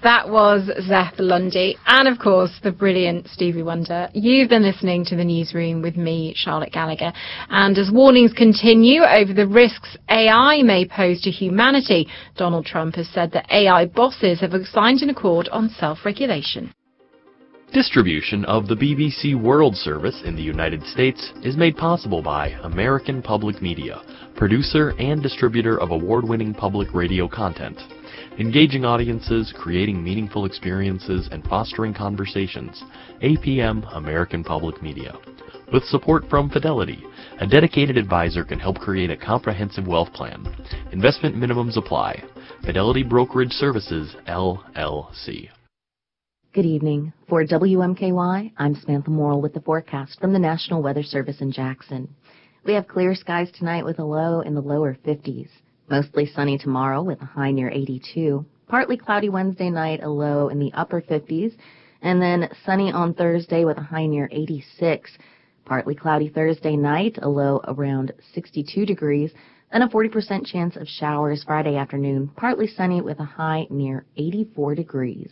That was Zeph Lundy and, of course, the brilliant Stevie Wonder. You've been listening to The Newsroom with me, Charlotte Gallagher. And as warnings continue over the risks AI may pose to humanity, Donald Trump has said that AI bosses have signed an accord on self-regulation. Distribution of the BBC World Service in the United States is made possible by American Public Media, producer and distributor of award-winning public radio content. Engaging audiences, creating meaningful experiences, and fostering conversations. APM American Public Media. With support from Fidelity, a dedicated advisor can help create a comprehensive wealth plan. Investment minimums apply. Fidelity Brokerage Services, LLC. Good evening. For WMKY, I'm Samantha Morrill with the forecast from the National Weather Service in Jackson. We have clear skies tonight with a low in the lower 50s. Mostly sunny tomorrow with a high near 82. Partly cloudy Wednesday night, a low in the upper 50s. And then sunny on Thursday with a high near 86. Partly cloudy Thursday night, a low around 62 degrees. Then a 40% chance of showers Friday afternoon. Partly sunny with a high near 84 degrees.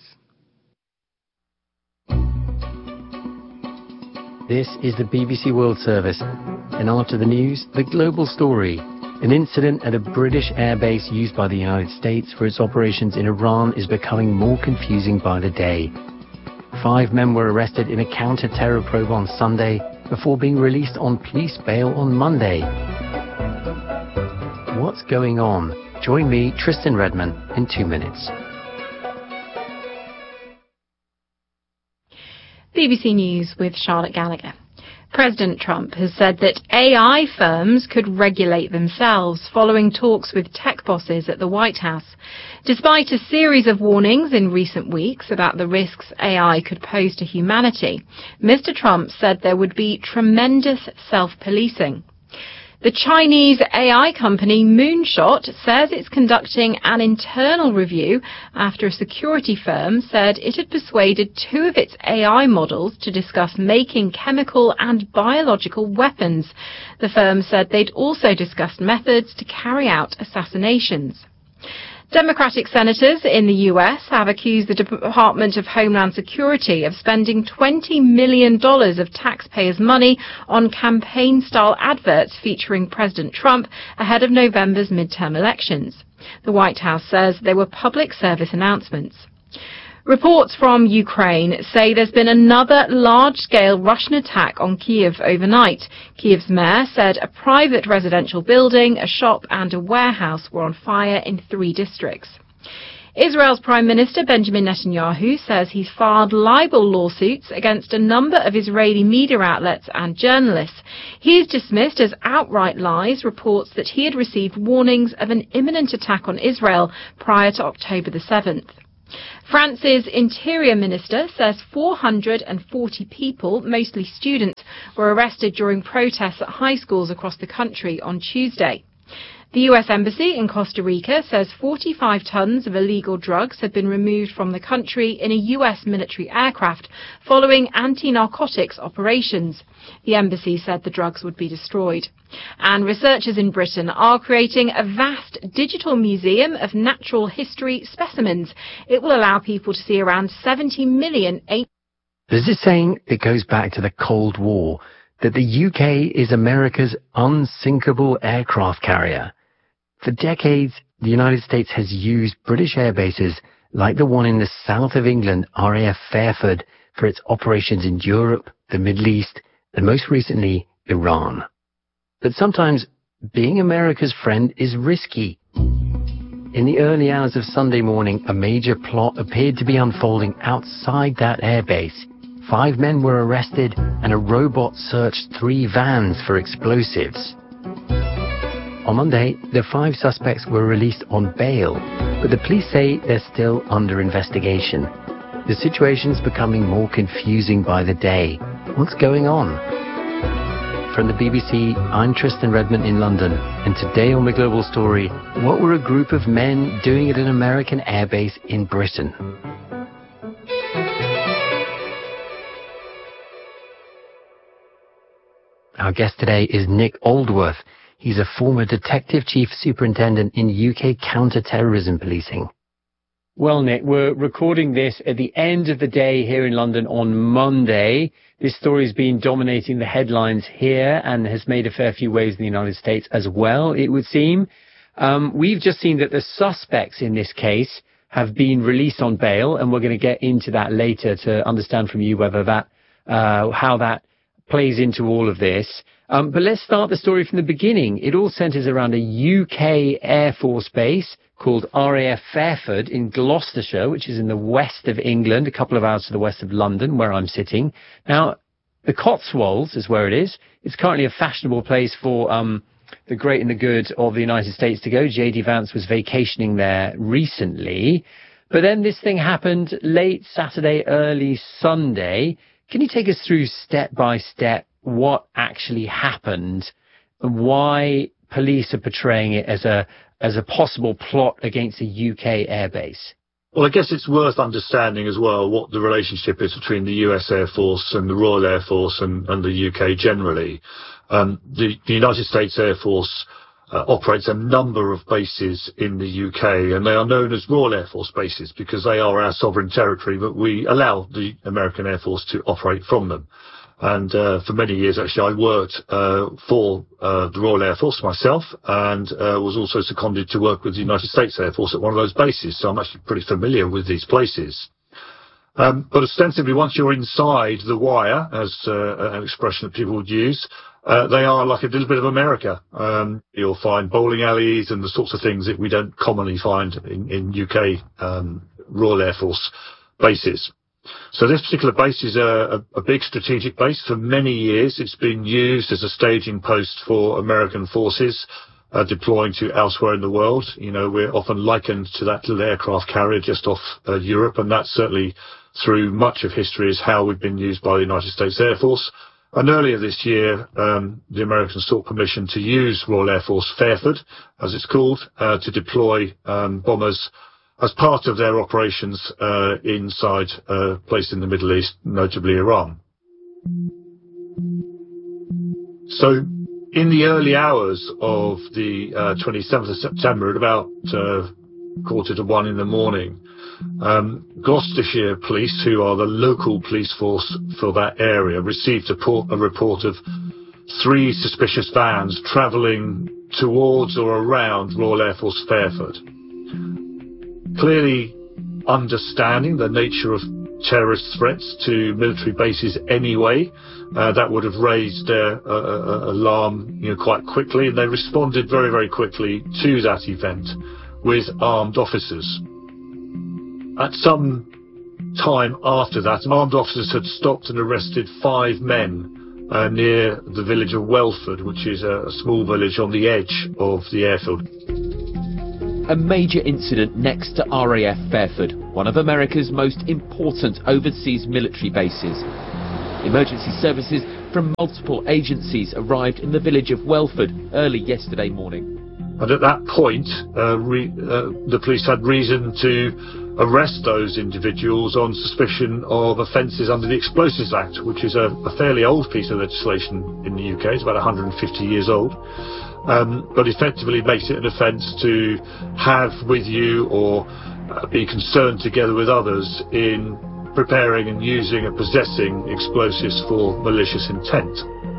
This is the BBC World Service. And after the news, the global story. An incident at a British airbase used by the United States for its operations in Iran is becoming more confusing by the day. 5 men were arrested in a counter-terror probe on Sunday before being released on police bail on Monday. What's going on? Join me, Tristan Redman, in 2 minutes. BBC News with Charlotte Gallagher. President Trump has said that AI firms could regulate themselves following talks with tech bosses at the White House. Despite a series of warnings in recent weeks about the risks AI could pose to humanity, Mr. Trump said there would be tremendous self-policing. The Chinese AI company Moonshot says it's conducting an internal review after a security firm said it had persuaded 2 of its AI models to discuss making chemical and biological weapons. The firm said they'd also discussed methods to carry out assassinations. Democratic senators in the U.S. have accused the Department of Homeland Security of spending $20 million of taxpayers' money on campaign-style adverts featuring President Trump ahead of November's midterm elections. The White House says they were public service announcements. Reports from Ukraine say there's been another large-scale Russian attack on Kyiv overnight. Kyiv's mayor said a private residential building, a shop and a warehouse were on fire in 3 districts. Israel's Prime Minister Benjamin Netanyahu says he's filed libel lawsuits against a number of Israeli media outlets and journalists. He has dismissed as outright lies reports that he had received warnings of an imminent attack on Israel prior to October the 7th. France's Interior Minister says 440 people, mostly students, were arrested during protests at high schools across the country on Tuesday. The U.S. Embassy in Costa Rica says 45 tons of illegal drugs had been removed from the country in a U.S. military aircraft following anti-narcotics operations. The embassy said the drugs would be destroyed. And researchers in Britain are creating a vast digital museum of natural history specimens. It will allow people to see around 70 million There's this saying that goes back to the Cold War, that the UK is America's unsinkable aircraft carrier. For decades, the United States has used British air bases like the one in the south of England, RAF Fairford, for its operations in Europe, the Middle East, and most recently, Iran. But sometimes being America's friend is risky. In the early hours of Sunday morning, a major plot appeared to be unfolding outside that airbase. 5 men were arrested and a robot searched 3 vans for explosives. On Monday, the 5 suspects were released on bail, but the police say they're still under investigation. The situation's becoming more confusing by the day. What's going on? From the BBC, I'm Tristan Redman in London, and today on The Global Story, what were a group of men doing at an American airbase in Britain? Our guest today is Nick Aldworth. He's a former Detective Chief Superintendent in UK counter-terrorism policing. Well, Nick, we're recording this at the end of the day here in London on Monday. This story has been dominating the headlines here and has made a fair few waves in the United States as well, it would seem. We've just seen that the suspects in this case have been released on bail, and we're going to get into that later to understand from you whether that, how that plays into all of this. But let's start the story from the beginning. It all centres around a UK Air Force base called RAF Fairford in Gloucestershire, which is in the west of England, a couple of hours to the west of London, where I'm sitting. Now, the Cotswolds is where it is. It's currently a fashionable place for the great and the good of the United States to go. J.D. Vance was vacationing there recently. But then this thing happened late Saturday, early Sunday. Can you take us through step by step what actually happened and why police are portraying it as a possible plot against a UK airbase? Well, I guess it's worth understanding as well what the relationship is between the US Air Force and the Royal Air Force and the UK generally. The United States Air Force operates a number of bases in the UK, and they are known as Royal Air Force bases because they are our sovereign territory, but we allow the American Air Force to operate from them. And for many years, actually, I worked for the Royal Air Force myself, and was also seconded to work with the United States Air Force at one of those bases. So I'm actually pretty familiar with these places. But ostensibly, once you're inside the wire, as an expression that people would use, they are like a little bit of America. You'll find bowling alleys and the sorts of things that we don't commonly find in UK Royal Air Force bases. So this particular base is a big strategic base. For many years, it's been used as a staging post for American forces deploying to elsewhere in the world. You know, we're often likened to that little aircraft carrier just off Europe, and that's certainly through much of history is how we've been used by the United States Air Force. And earlier this year, the Americans sought permission to use Royal Air Force Fairford, as it's called, to deploy bombers as part of their operations inside a place in the Middle East, notably Iran. So in the early hours of the 27th of September, at about 1:45 in the morning, Gloucestershire Police, who are the local police force for that area, received a report of 3 suspicious vans travelling towards or around Royal Air Force Fairford. Clearly understanding the nature of terrorist threats to military bases anyway, that would have raised their alarm, quite quickly, and they responded very, very quickly to that event with armed officers. At some time after that, armed officers had stopped and arrested 5 men near the village of Welford, which is a small village on the edge of the airfield. A major incident next to RAF Fairford, one of America's most important overseas military bases. Emergency services from multiple agencies arrived in the village of Welford early yesterday morning. And at that point, the police had reason to arrest those individuals on suspicion of offences under the Explosives Act, which is a fairly old piece of legislation in the UK. It's about 150 years old. But effectively makes it an offence to have with you or be concerned together with others in preparing and using and possessing explosives for malicious intent.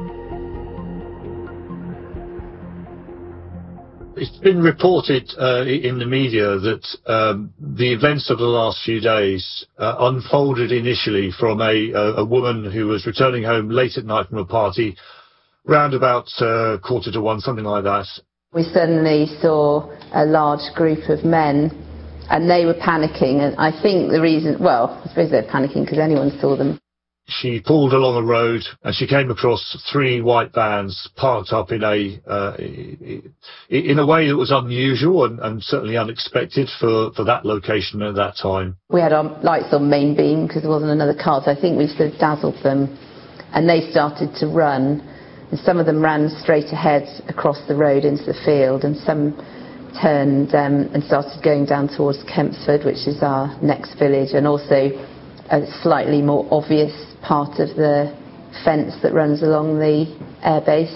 It's been reported in the media that the events of the last few days unfolded initially from a woman who was returning home late at night from a party, round about 1:45, something like that. We suddenly saw a large group of men, and they were panicking. And I think the reason, I suppose they're panicking because anyone saw them. She pulled along a road and she came across 3 white vans parked up in a way that was unusual and certainly unexpected for that location at that time. We had our lights on main beam because there wasn't another car, so I think we sort of dazzled them, and they started to run. And some of them ran straight ahead across the road into the field, and some turned and started going down towards Kempsford, which is our next village, and also a slightly more obvious part of the fence that runs along the airbase.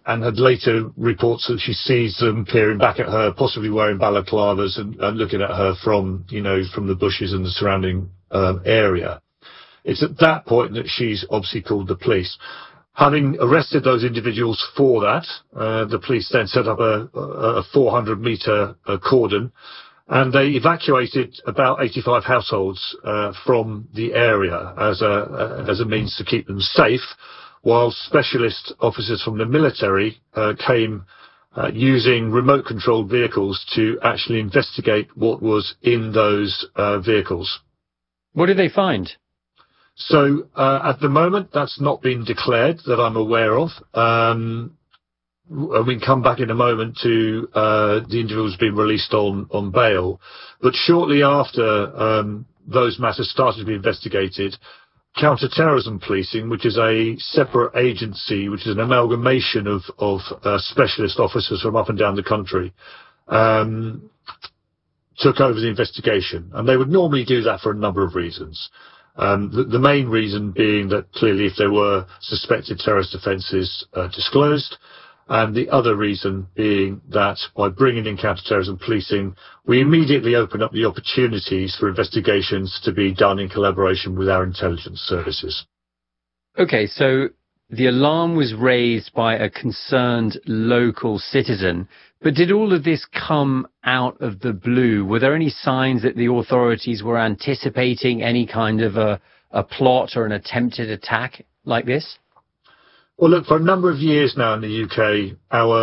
and had later reports that she sees them peering back at her, possibly wearing balaclavas and looking at her from the bushes and the surrounding area. It's at that point that she's obviously called the police. Having arrested those individuals for that, the police then set up a 400-metre cordon, and they evacuated about 85 households from the area as a means to keep them safe, while specialist officers from the military came using remote-controlled vehicles to actually investigate what was in those vehicles. What did they find? So at the moment, that's not been declared that I'm aware of. We can come back in a moment to the individuals being released on bail. But shortly after those matters started to be investigated, counter-terrorism policing, which is a separate agency, which is an amalgamation of specialist officers from up and down the country, took over the investigation. And they would normally do that for a number of reasons. The main reason being that clearly if there were suspected terrorist offences disclosed, and the other reason being that by bringing in counter-terrorism policing, we immediately open up the opportunities for investigations to be done in collaboration with our intelligence services. Okay, so the alarm was raised by a concerned local citizen, but did all of this come out of the blue? Were there any signs that the authorities were anticipating any kind of a plot or an attempted attack like this? Well, look, for a number of years now in the UK,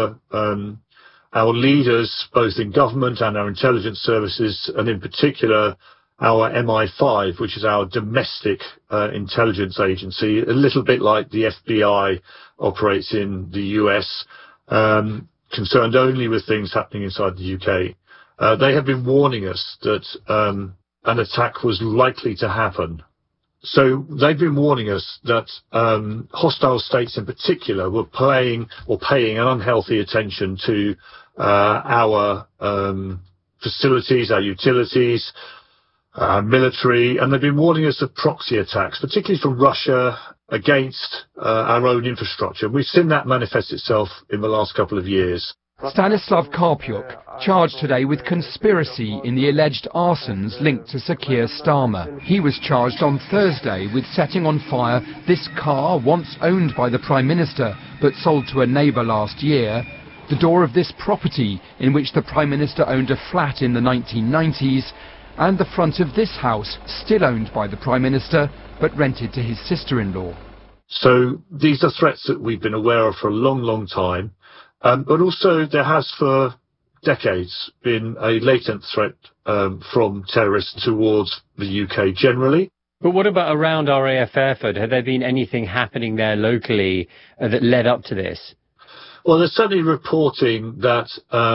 our leaders, both in government and our intelligence services, and in particular our MI5, which is our domestic intelligence agency, a little bit like the FBI operates in the US, concerned only with things happening inside the UK. They have been warning us that an attack was likely to happen. So they've been warning us that hostile states in particular were paying an unhealthy attention to our facilities, our utilities, our military, and they've been warning us of proxy attacks, particularly from Russia against our own infrastructure. We've seen that manifest itself in the last couple of years. Stanislav Karpiuk, charged today with conspiracy in the alleged arsons linked to Sir Keir Starmer. He was charged on Thursday with setting on fire this car once owned by the Prime Minister but sold to a neighbour last year, the door of this property in which the Prime Minister owned a flat in the 1990s, and the front of this house still owned by the Prime Minister but rented to his sister-in-law. So these are threats that we've been aware of for a long, long time. But also there has for decades been a latent threat from terrorists towards the UK generally. But what about around RAF Fairford? Had there been anything happening there locally that led up to this? Well, there's certainly reporting that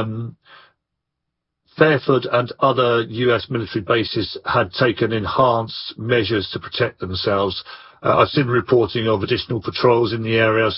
Fairford and other US military bases had taken enhanced measures to protect themselves. I've seen reporting of additional patrols in the area.